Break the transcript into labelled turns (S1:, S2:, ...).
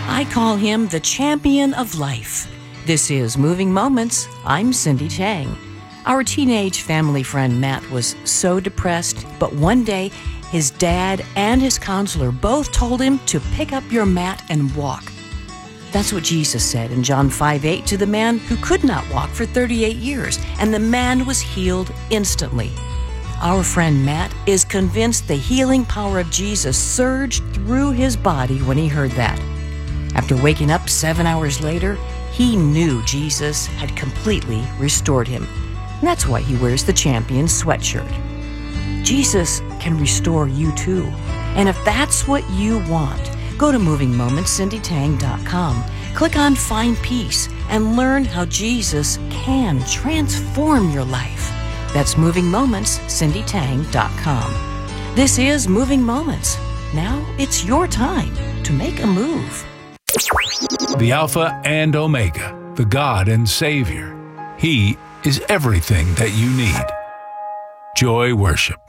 S1: I call him the champion of life. This is Moving Moments. I'm Cindy Tang. Our teenage family friend Matt was so depressed, but one day his dad and his counselor both told him to pick up your mat and walk. That's what Jesus said in John 5:8 to the man who could not walk for 38 years, and the man was healed instantly. Our friend Matt is convinced the healing power of Jesus surged through his body when he heard that. After waking up 7 hours later, he knew Jesus had completely restored him. And that's why he wears the champion sweatshirt. Jesus can restore you too. And if that's what you want, go to movingmomentscindytang.com. Click on Find Peace and learn how Jesus can transform your life. That's movingmomentscindytang.com. This is Moving Moments. Now it's your time to make a move.
S2: The Alpha and Omega, the God and Savior. He is everything that you need. Joy Worship.